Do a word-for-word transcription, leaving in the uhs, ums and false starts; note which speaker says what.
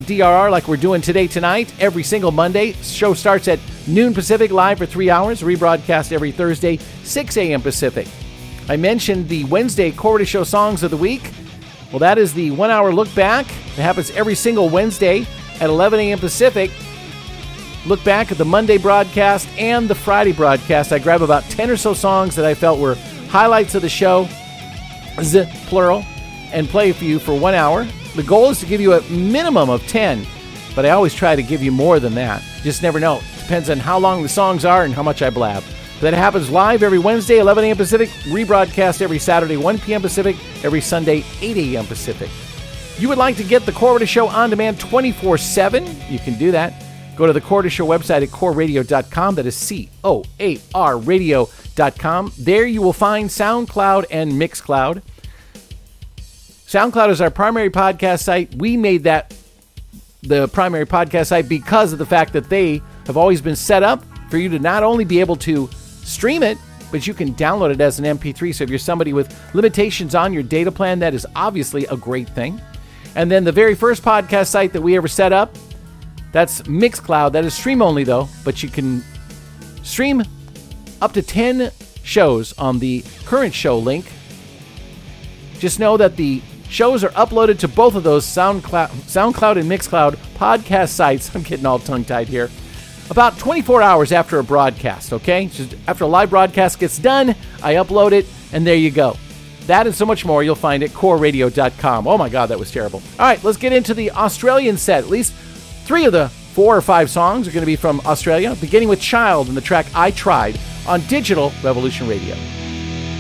Speaker 1: D R R like we're doing today tonight, every single Monday. Show starts at noon Pacific, live for three hours, rebroadcast every Thursday, six a.m. Pacific. I mentioned the Wednesday Core Radio Show Songs of the Week. Well, that is the one-hour look back. It happens every single Wednesday at eleven a.m. Pacific. Look back at the Monday broadcast and the Friday broadcast. I grab about ten or so songs that I felt were highlights of the show, z, plural, and play for you for one hour. The goal is to give you a minimum of ten, but I always try to give you more than that. Just never know. Depends on how long the songs are and how much I blab. That happens live every Wednesday, eleven a.m. Pacific, rebroadcast every Saturday, one p.m. Pacific, every Sunday, eight a.m. Pacific. You would like to get the Core Radio Show on demand twenty-four seven? You can do that. Go to the Core Radio Show website at core radio dot com. That is C O A R radio dot com. There you will find SoundCloud and Mixcloud. SoundCloud is our primary podcast site. We made that the primary podcast site because of the fact that they have always been set up for you to not only be able to stream it, but you can download it as an M P three. So if you're somebody with limitations on your data plan, that is obviously a great thing. And then the very first podcast site that we ever set up, that's Mixcloud. That is stream only though, but you can stream up to ten shows on the current show link. Just know that the shows are uploaded to both of those SoundCloud, SoundCloud and Mixcloud podcast sites. I'm getting all tongue-tied here. About twenty-four hours after a broadcast, okay? Just after a live broadcast gets done, I upload it, and there you go. That and so much more you'll find at core radio dot com. Oh my God, that was terrible. All right, let's get into the Australian set. At least three of the four or five songs are going to be from Australia, beginning with Child and the track I Tried on Digital Revolution Radio.